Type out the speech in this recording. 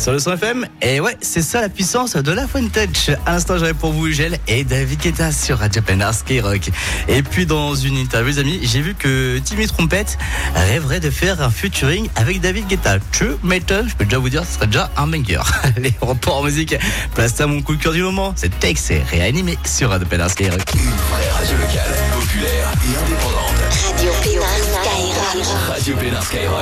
sur le son FM. Et ouais, c'est ça la puissance de la Fuentech. À l'instant, j'avais pour vous Gel et David Guetta sur Radio Pénard Skyrock. Et puis dans une interview, les amis, j'ai vu que Timmy Trompette rêverait de faire un featuring avec David Guetta. True Metal, je peux déjà vous dire, ce serait déjà un banger. Allez, on repart en musique. Place à mon coup de cœur du moment. C'est Tex et réanimé sur Radio Pénard Skyrock. Une vraie radio locale, populaire et indépendante. Radio Pénard Skyrock. Radio Pénard Skyrock.